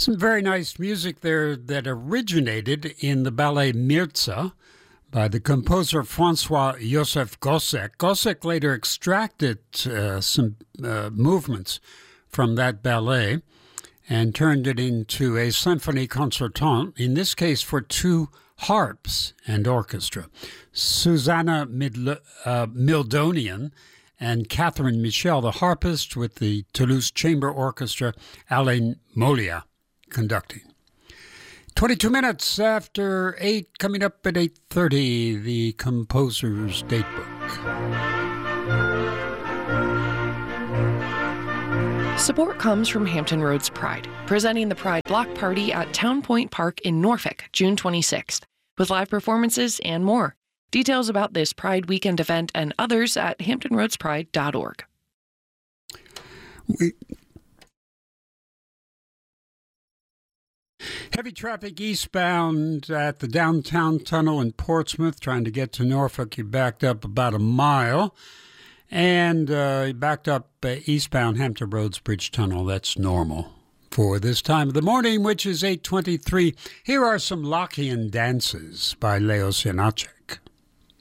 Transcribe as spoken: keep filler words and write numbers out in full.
Some very nice music there that originated in the ballet Mirza by the composer Francois-Joseph Gossec. Gossec later extracted uh, some uh, movements from that ballet and turned it into a symphonie concertante, in this case for two harps and orchestra. Susanna Midl- uh, Mildonian and Catherine Michel, the harpist, with the Toulouse Chamber Orchestra, Alain Molia conducting. twenty-two minutes after eight, coming up at eight thirty, the composer's datebook. Support comes from Hampton Roads Pride, presenting the Pride Block Party at Town Point Park in Norfolk, June twenty-sixth, with live performances and more. Details about this Pride Weekend event and others at hampton roads pride dot org. We Heavy traffic eastbound at the downtown tunnel in Portsmouth, trying to get to Norfolk. You backed up about a mile. And uh, you backed up uh, eastbound Hampton Roads Bridge Tunnel. That's normal for this time of the morning, which is eight twenty-three. Here are some Lockean dances by Leo Sinacek.